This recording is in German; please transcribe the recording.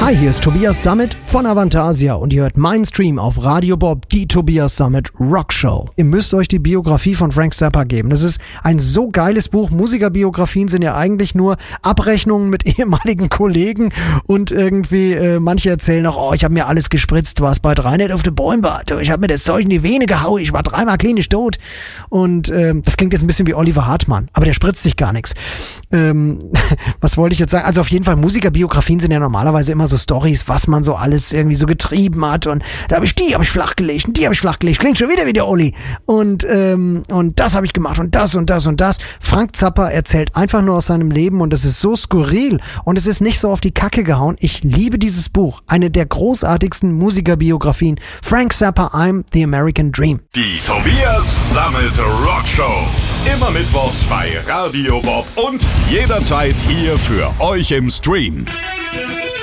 Hi, hier ist Tobias Sammet von Avantasia und ihr hört meinen Stream auf Radio Bob, die Tobias Sammet Rock Show. Ihr müsst euch die Biografie von Frank Zappa geben. Das ist ein so geiles Buch. Musikerbiografien sind ja eigentlich nur Abrechnungen mit ehemaligen Kollegen und irgendwie manche erzählen noch, oh, ich habe mir alles gespritzt, was bei 300 auf den Bäumen war. Ich habe mir das Zeug in die Vene gehauen, ich war 3-mal klinisch tot. Und das klingt jetzt ein bisschen wie Oliver Hartmann, aber der spritzt sich gar nichts. Was wollte ich jetzt sagen? Also auf jeden Fall, Musikerbiografien sind ja normalerweise immer so Storys, was man so alles irgendwie so getrieben hat und da habe ich flachgelegt und die habe ich flachgelegt, klingt schon wieder wie der Olli und das habe ich gemacht und das und das und das. Frank Zappa erzählt einfach nur aus seinem Leben und es ist so skurril und es ist nicht so auf die Kacke gehauen. Ich liebe dieses Buch, eine der großartigsten Musikerbiografien. Frank Zappa, I'm the American Dream. Die Tobias Sammet Rock Show. Immer mittwochs bei Radio Bob und jederzeit hier für euch im Stream.